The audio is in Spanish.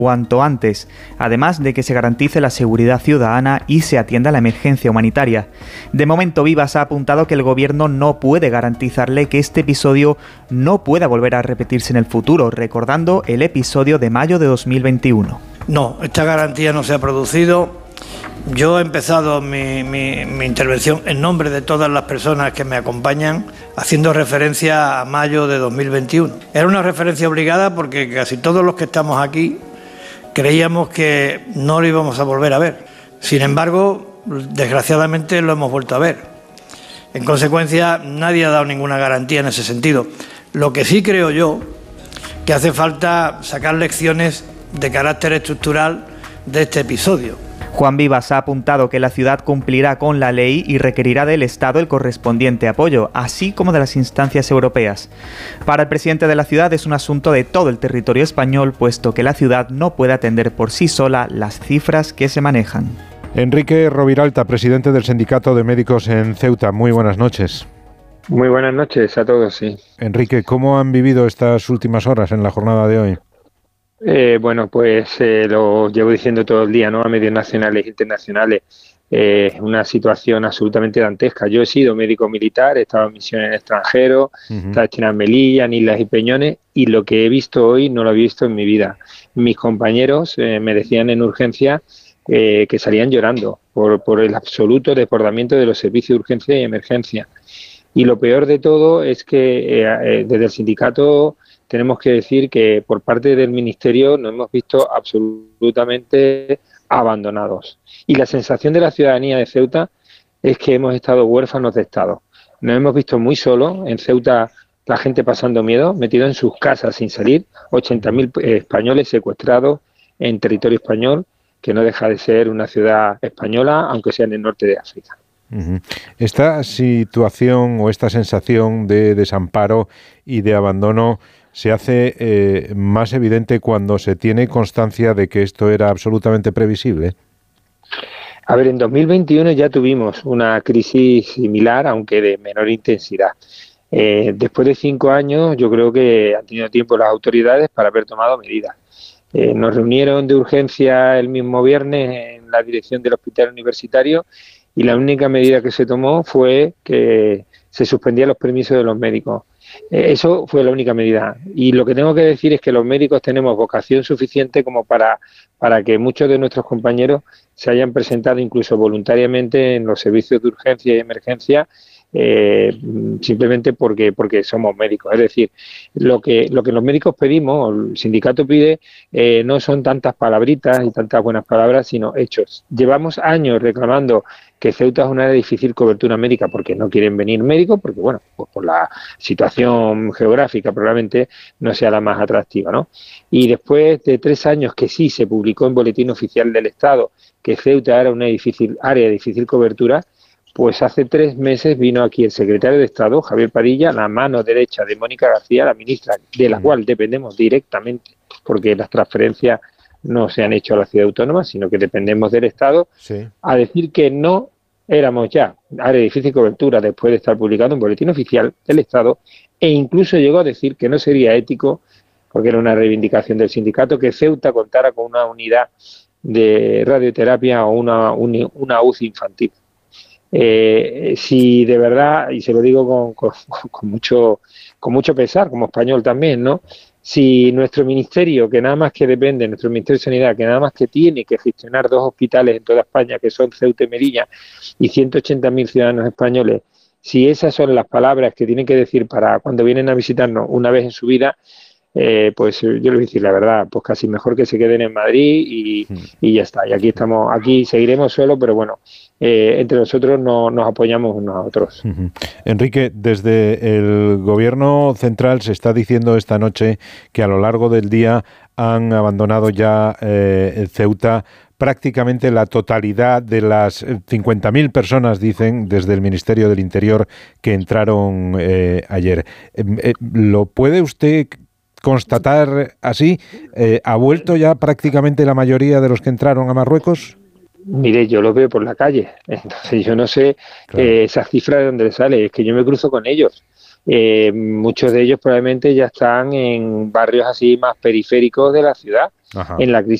cuanto antes, además de que se garantice la seguridad ciudadana y se atienda la emergencia humanitaria. De momento, Vivas ha apuntado que el gobierno no puede garantizarle que este episodio no pueda volver a repetirse en el futuro, recordando el episodio de mayo de 2021. No, esta garantía no se ha producido. Yo he empezado mi intervención en nombre de todas las personas que me acompañan, haciendo referencia a mayo de 2021. Era una referencia obligada porque casi todos los que estamos aquí creíamos que no lo íbamos a volver a ver. Sin embargo, desgraciadamente lo hemos vuelto a ver. En consecuencia, nadie ha dado ninguna garantía en ese sentido. Lo que sí creo yo, que hace falta sacar lecciones de carácter estructural de este episodio. Juan Vivas ha apuntado que la ciudad cumplirá con la ley y requerirá del Estado el correspondiente apoyo, así como de las instancias europeas. Para el presidente de la ciudad es un asunto de todo el territorio español, puesto que la ciudad no puede atender por sí sola las cifras que se manejan. Enrique Roviralta, presidente del Sindicato de Médicos en Ceuta. Muy buenas noches. Muy buenas noches a todos, sí. Enrique, ¿cómo han vivido estas últimas horas en la jornada de hoy? Bueno, pues lo llevo diciendo todo el día, ¿no? A medios nacionales e internacionales. Una situación absolutamente dantesca. Yo he sido médico militar, he estado en misiones en el extranjero, he estado en Melilla, en Islas y Peñones, y lo que he visto hoy no lo he visto en mi vida. Mis compañeros me decían en urgencia que salían llorando por el absoluto desbordamiento de los servicios de urgencia y emergencia. Y lo peor de todo es que desde el sindicato tenemos que decir que por parte del Ministerio nos hemos visto absolutamente abandonados. Y la sensación de la ciudadanía de Ceuta es que hemos estado huérfanos de Estado. Nos hemos visto muy solos. En Ceuta la gente pasando miedo, metido en sus casas sin salir. 80.000 españoles secuestrados en territorio español, que no deja de ser una ciudad española, aunque sea en el norte de África. Esta situación o esta sensación de desamparo y de abandono se hace más evidente cuando se tiene constancia de que esto era absolutamente previsible. A ver, en 2021 ya tuvimos una crisis similar, aunque de menor intensidad. Después de 5 años, yo creo que han tenido tiempo las autoridades para haber tomado medidas. Nos reunieron de urgencia el mismo viernes en la dirección del hospital universitario y la única medida que se tomó fue que se suspendían los permisos de los médicos. Eso fue la única medida. Y lo que tengo que decir es que los médicos tenemos vocación suficiente como para que muchos de nuestros compañeros se hayan presentado incluso voluntariamente en los servicios de urgencia y emergencia, simplemente porque somos médicos. Es decir, lo que los médicos pedimos, el sindicato pide, no son tantas palabritas y tantas buenas palabras, sino hechos. Llevamos años reclamando que Ceuta es una de difícil cobertura médica porque no quieren venir médicos, porque bueno, pues por la situación geográfica probablemente no sea la más atractiva, ¿no? Y después de 3 años que sí se publicó en Boletín Oficial del Estado que Ceuta era una área de difícil cobertura, pues hace 3 meses vino aquí el secretario de Estado, Javier Padilla, la mano derecha de Mónica García, la ministra, de la cual dependemos directamente, porque las transferencias no se han hecho a la ciudad autónoma, sino que dependemos del Estado, sí, a decir que no éramos ya área de difícil cobertura después de estar publicado en Boletín Oficial del Estado, e incluso llegó a decir que no sería ético, porque era una reivindicación del sindicato, que Ceuta contara con una unidad de radioterapia o una UCI infantil. Si de verdad, y se lo digo con mucho pesar, como español también, ¿no? Si nuestro ministerio, que nada más que depende, nuestro Ministerio de Sanidad, que nada más que tiene que gestionar 2 hospitales en toda España, que son Ceuta y Melilla, y 180.000 ciudadanos españoles, si esas son las palabras que tienen que decir para cuando vienen a visitarnos una vez en su vida, pues yo les voy a decir la verdad, pues casi mejor que se queden en Madrid y ya está. Y aquí estamos, aquí seguiremos solos, pero bueno, entre nosotros nos apoyamos unos a otros. Enrique, desde el Gobierno central se está diciendo esta noche que a lo largo del día han abandonado ya Ceuta prácticamente la totalidad de las 50.000 personas, dicen, desde el Ministerio del Interior que entraron ayer. ¿Lo puede usted constatar así? ¿Ha vuelto ya prácticamente la mayoría de los que entraron a Marruecos? Mire, yo lo veo por la calle, entonces yo no sé esa cifra de dónde le sale, es que yo me cruzo con ellos. muchos de ellos probablemente ya están en barrios así más periféricos de la ciudad. Ajá. En la crisis